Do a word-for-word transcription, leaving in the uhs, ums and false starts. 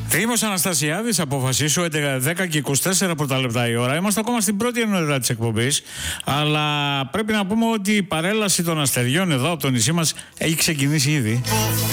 Δήμος Αναστασιάδης, αποφασίσω, δέκα και είκοσι τέσσερα πρώτα λεπτά η ώρα. Είμαστε ακόμα στην πρώτη ενότητα της εκπομπής. Αλλά πρέπει να πούμε ότι η παρέλαση των αστεριών εδώ από το νησί μας έχει ξεκινήσει ήδη.